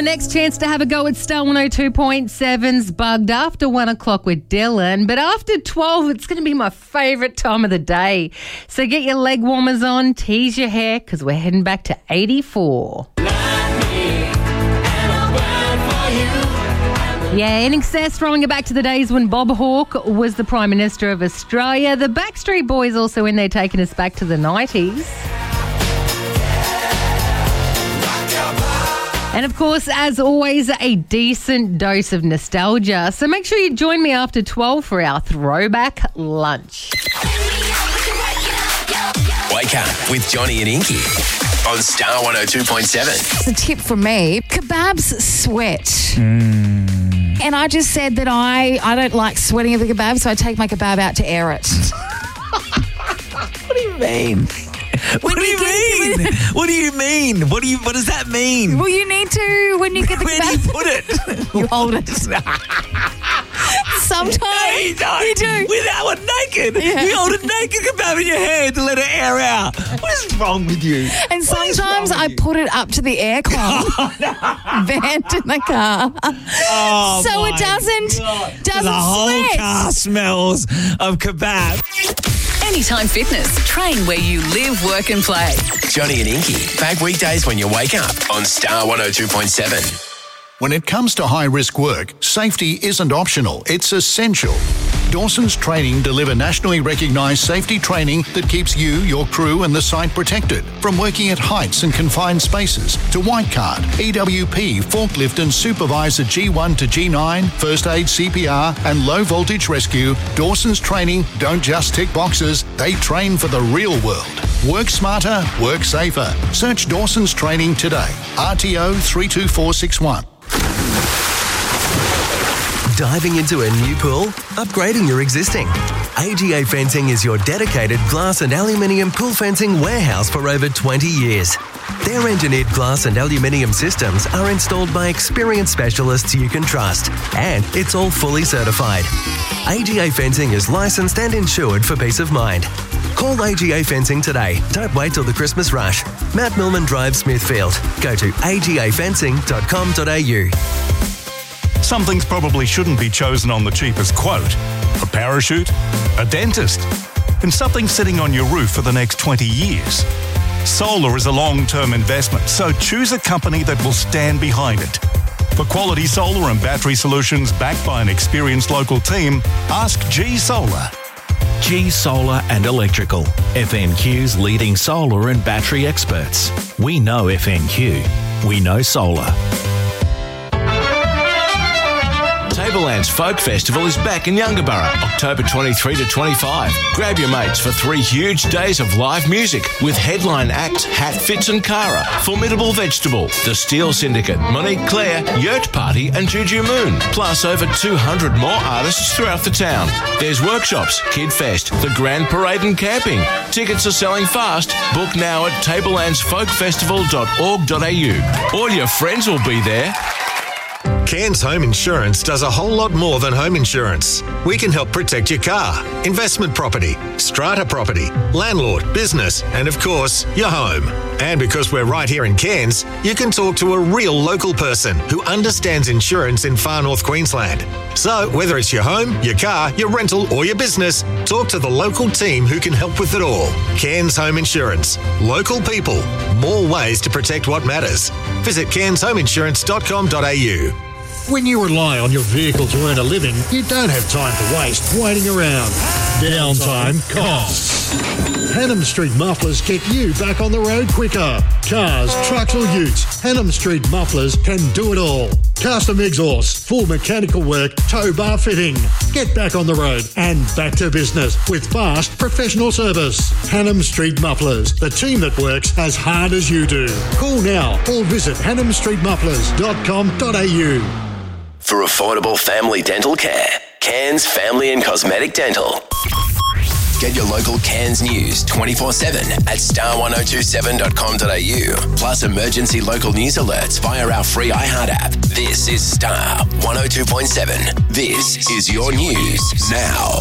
next chance to have a go at Star 102.7's Bugged after 1 o'clock with Dylan. But after 12, it's going to be my favourite time of the day. So get your leg warmers on, tease your hair, because we're heading back to 84. Yeah, in excess, throwing it back to the days when Bob Hawke was the Prime Minister of Australia. The Backstreet Boys also in there taking us back to the 90s. And of course, as always, a decent dose of nostalgia. So make sure you join me after 12 for our throwback lunch. Wake up with Johnny and Inky on Star 102.7. It's a tip from me. Kebabs sweat. And I just said that I don't like sweating of the kebab, so I take my kebab out to air it. What do you mean? What do you mean? What does that mean? Well, you need to, when you get the Where kebab. do you put it? You hold it. Sometimes No, you don't. you do. With that one naked. Yeah. You hold a naked kebab in your hand to let it air out. What is wrong with you? And What is sometimes wrong I with you? put it up to the aircon vent in the car. Oh, So my it doesn't The whole sweat. car smells of kebab. Anytime Fitness. Train where you live, work and play. Johnny and Inky, back weekdays when you wake up on Star 102.7. When it comes to high-risk work, safety isn't optional, it's essential. Dawson's Training deliver nationally recognised safety training that keeps you, your crew and the site protected. From working at heights and confined spaces to white card, EWP, forklift and supervisor G1 to G9, first aid CPR and low voltage rescue, Dawson's Training don't just tick boxes, they train for the real world. Work smarter, work safer. Search Dawson's Training today. RTO 32461. Diving into a new pool? Upgrading your existing? AGA Fencing is your dedicated glass and aluminium pool fencing warehouse for over 20 years. Their engineered glass and aluminium systems are installed by experienced specialists you can trust, and it's all fully certified. AGA Fencing is licensed and insured for peace of mind. Call AGA Fencing today. Don't wait till the Christmas rush. Mount Milman Drive, Smithfield. Go to agafencing.com.au. Some things probably shouldn't be chosen on the cheapest quote. A parachute, a dentist, and something sitting on your roof for the next 20 years. Solar is a long-term investment, so choose a company that will stand behind it. For quality solar and battery solutions backed by an experienced local team, ask G Solar. G Solar and Electrical, FNQ's leading solar and battery experts. We know FNQ. We know solar. Tablelands Folk Festival is back in Yungaburra, October 23 to 25. Grab your mates for 3 huge days of live music with headline acts Hatfits and Cara, Formidable Vegetable, The Steel Syndicate, Monique Claire, Yurt Party and Juju Moon, plus over 200 more artists throughout the town. There's workshops, Kid Fest, the Grand Parade and camping. Tickets are selling fast. Book now at tablelandsfolkfestival.org.au. All your friends will be there. Cairns Home Insurance does a whole lot more than home insurance. We can help protect your car, investment property, strata property, landlord, business, and of course, your home. And because we're right here in Cairns, you can talk to a real local person who understands insurance in far north Queensland. So whether it's your home, your car, your rental or your business, talk to the local team who can help with it all. Cairns Home Insurance. Local people. More ways to protect what matters. Visit cairnshomeinsurance.com.au. When you rely on your vehicle to earn a living, you don't have time to waste waiting around. Downtime costs. Hannam Street Mufflers get you back on the road quicker. Cars, trucks or utes, Hannam Street Mufflers can do it all. Custom exhaust, full mechanical work, tow bar fitting. Get back on the road and back to business with fast professional service. Hannam Street Mufflers, the team that works as hard as you do. Call now or visit hannamstreetmufflers.com.au. For affordable family dental care, Cairns Family and Cosmetic Dental. Get your local Cairns news 24/7 at star1027.com.au. Plus emergency local news alerts via our free iHeart app. This is Star 102.7. This is your news now.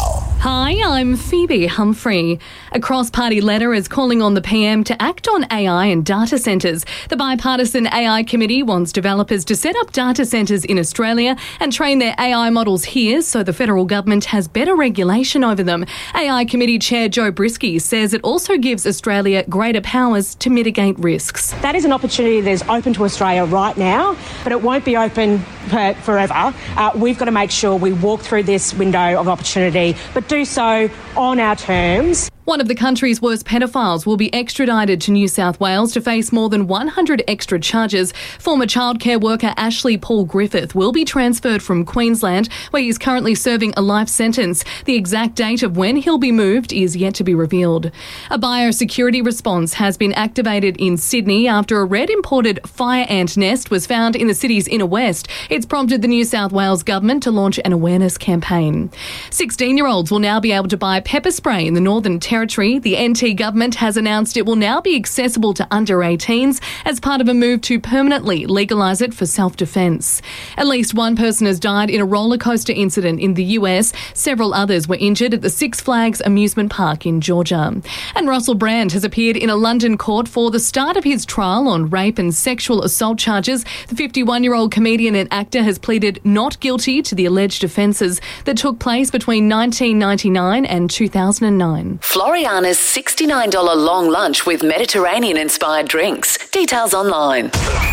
Hi, I'm Phoebe Humphrey. A cross-party letter is calling on the PM to act on AI and data centres. The bipartisan AI committee wants developers to set up data centres in Australia and train their AI models here so the federal government has better regulation over them. AI committee chair Joe Brisky says it also gives Australia greater powers to mitigate risks. That is an opportunity that is open to Australia right now, but it won't be open forever. We've got to make sure we walk through this window of opportunity, but do so on our terms. One of the country's worst pedophiles will be extradited to New South Wales to face more than 100 extra charges. Former childcare worker Ashley Paul Griffith will be transferred from Queensland, where he's currently serving a life sentence. The exact date of when he'll be moved is yet to be revealed. A biosecurity response has been activated in Sydney after a red imported fire ant nest was found in the city's inner west. It's prompted the New South Wales government to launch an awareness campaign. 16-year-olds will now be able to buy pepper spray in the Northern Territory. The NT government has announced it will now be accessible to under 18s as part of a move to permanently legalise it for self-defence. At least one person has died in a roller coaster incident in the US. Several others were injured at the Six Flags amusement park in Georgia. And Russell Brand has appeared in a London court for the start of his trial on rape and sexual assault charges. The 51-year-old comedian and actor has pleaded not guilty to the alleged offences that took place between 1999 and 2009. Floriana's $69 long lunch with Mediterranean-inspired drinks. Details online.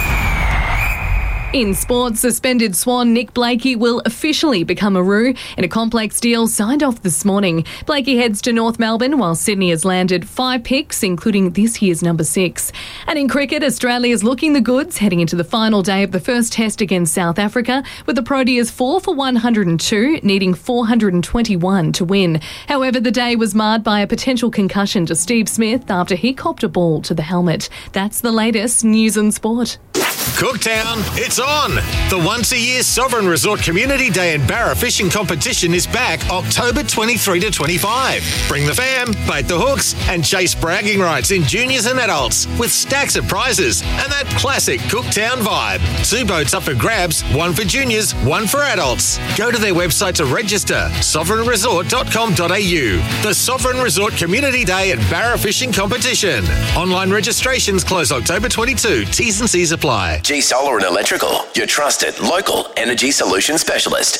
In sports, suspended Swan Nick Blakey will officially become a Roos in a complex deal signed off this morning. Blakey heads to North Melbourne while Sydney has landed 5 picks, including this year's number 6. And in cricket, Australia is looking the goods heading into the final day of the first test against South Africa, with the Proteas 4 for 102, needing 421 to win. However, the day was marred by a potential concussion to Steve Smith after he copped a ball to the helmet. That's the latest news and sport. Cooktown, it's on! The once-a-year Sovereign Resort Community Day and Barra Fishing Competition is back October 23 to 25. Bring the fam, bait the hooks, and chase bragging rights in juniors and adults with stacks of prizes and that classic Cooktown vibe. 2 boats up for grabs, 1 for juniors, 1 for adults. Go to their website to register, sovereignresort.com.au. The Sovereign Resort Community Day and Barra Fishing Competition. Online registrations close October 22. T's and C's apply. G Solar and Electrical, your trusted local energy solution specialist.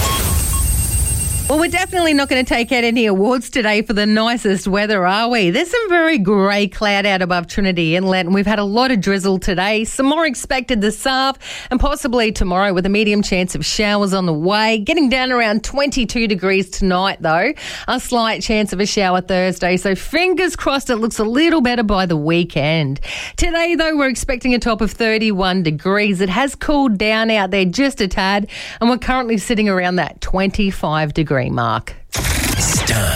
Well, we're definitely not going to take out any awards today for the nicest weather, are we? There's some very grey cloud out above Trinity Inlet, and we've had a lot of drizzle today. Some more expected this afternoon and possibly tomorrow with a medium chance of showers on the way. Getting down around 22 degrees tonight, though. A slight chance of a shower Thursday, so fingers crossed it looks a little better by the weekend. Today, though, we're expecting a top of 31 degrees. It has cooled down out there just a tad, and we're currently sitting around that 25 degree mark. Star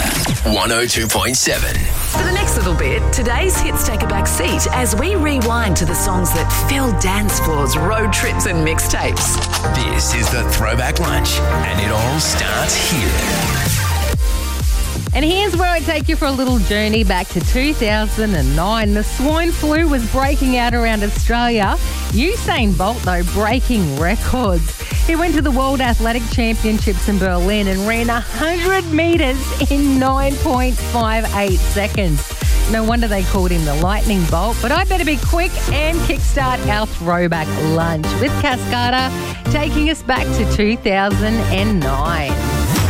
102.7. For the next little bit, today's hits take a back seat as we rewind to the songs that fill dance floors, road trips and mixtapes. This is the Throwback Lunch, and it all starts here. And here's where I take you for a little journey back to 2009. The swine flu was breaking out around Australia. Usain Bolt, though, breaking records. He went to the World Athletic Championships in Berlin and ran 100 metres in 9.58 seconds. No wonder they called him the Lightning Bolt. But I better be quick and kickstart our Throwback Lunch with Cascada, taking us back to 2009.